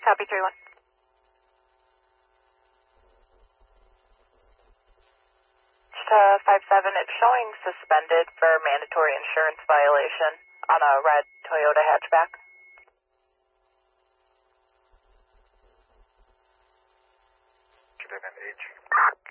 Copy 3-1. To 5-7, it's showing suspended for mandatory insurance violation on a red Toyota hatchback. Should have been H.